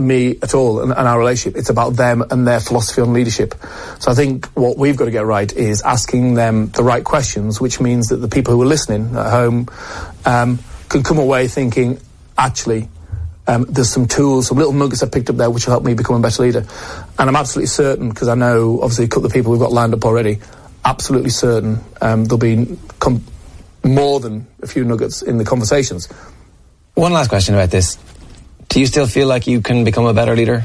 me at all and our relationship. It's about them and their philosophy on leadership. So I think what we've got to get right is asking them the right questions, which means that the people who are listening at home can come away thinking, actually, there's some tools, some little nuggets I picked up there which will help me become a better leader. And I'm absolutely certain, because I know obviously a couple of people we've got lined up already, absolutely certain there'll be more than a few nuggets in the conversations. One last question about this. Do you still feel like you can become a better leader?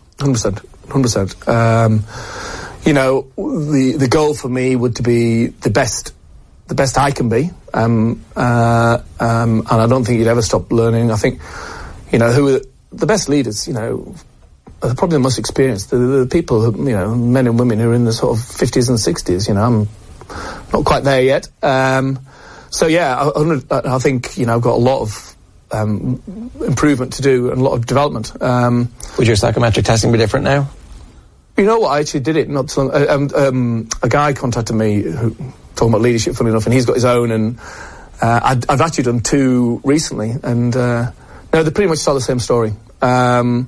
100%. You know, the goal for me would to be the best I can be. And I don't think you'd ever stop learning. I think, you know, who are the best leaders, you know, are probably the most experienced. The people, who, you know, men and women who are in the sort of 50s and 60s, you know, I'm not quite there yet. So yeah, I think, you know, I've got a lot of improvement to do and a lot of development. Would your psychometric testing be different now? You know what, I actually did it not so long. A guy contacted me talking about leadership, funny enough, and he's got his own, and I've actually done 2 recently, and no, they pretty much tell the same story. But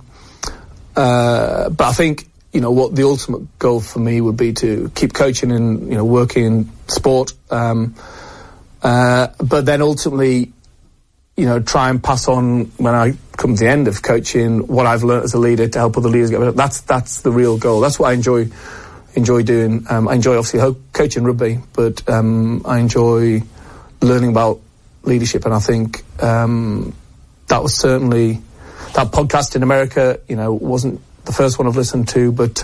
I think, you know, what the ultimate goal for me would be to keep coaching and, you know, working in sport, but then ultimately, you know, try and pass on, when I come to the end of coaching, what I've learned as a leader to help other leaders get better. That's the real goal. That's what I enjoy doing. I enjoy obviously coaching rugby, but I enjoy learning about leadership, and I think that was certainly, that podcast in America, you know, wasn't the first one I've listened to, but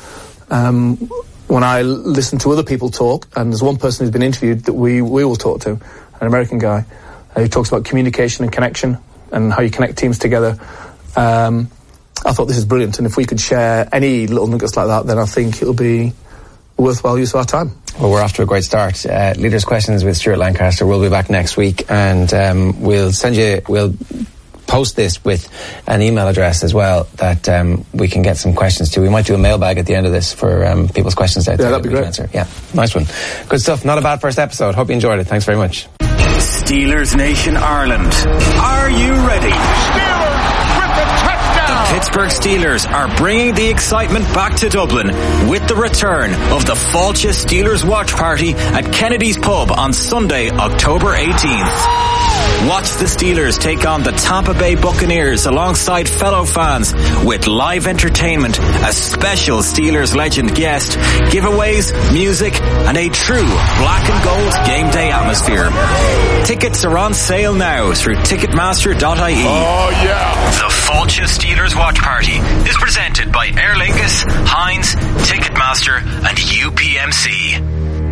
when I listen to other people talk, and there's one person who's been interviewed that we will talk to, an American guy, who talks about communication and connection and how you connect teams together. I thought this is brilliant, and if we could share any little nuggets like that, then I think it'll be a worthwhile use of our time. Well, we're off to a great start. Leaders' Questions with Stuart Lancaster. We'll be back next week, and we'll post this with an email address as well that we can get some questions to. We might do a mailbag at the end of this for people's questions out there. Yeah, that'd be great. Answer. Yeah, nice one. Good stuff. Not a bad first episode. Hope you enjoyed it. Thanks very much. Steelers Nation Ireland. Are you ready? Steelers with the touchdown! The Pittsburgh Steelers are bringing the excitement back to Dublin with the return of the Fáilte Steelers Watch Party at Kennedy's Pub on Sunday, October 18th. Watch the Steelers take on the Tampa Bay Buccaneers alongside fellow fans with live entertainment, a special Steelers legend guest, giveaways, music, and a true black and gold game day atmosphere. Tickets are on sale now through Ticketmaster.ie. Oh yeah! The Fáilte Steelers Watch Party is presented by Aer Lingus, Heinz, Ticketmaster, and UPMC.